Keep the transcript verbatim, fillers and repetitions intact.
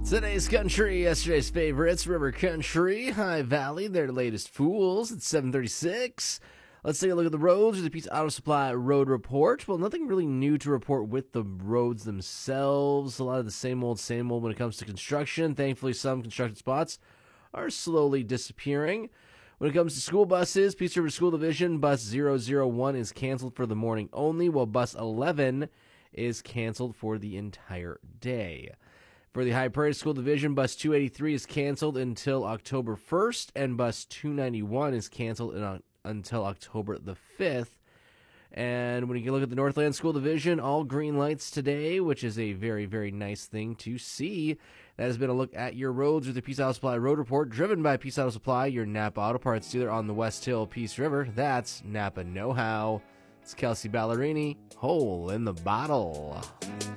Today's country, yesterday's favorites, River Country, High Valley, their latest fools at seven thirty-six. Let's take a look at the roads with the Peace Auto Supply Road Report. Well, nothing really new to report with the roads themselves. A lot of the same old, same old when it comes to construction. Thankfully, some constructed spots are slowly disappearing. When it comes to school buses, Peace River School Division Bus zero zero one is canceled for the morning only, while Bus eleven is canceled for the entire day. For the High Prairie School Division, Bus two eighty-three is canceled until October first, and Bus two ninety-one is canceled in, until October the fifth. And when you look at the Northland School Division, all green lights today, which is a very, very nice thing to see. That has been a look at your roads with the Peace Auto Supply Road Report, driven by Peace Auto Supply, your Napa Auto Parts dealer on the West Hill, Peace River. That's Napa Know-How. It's Kelsey Ballerini, Hole in the Bottle.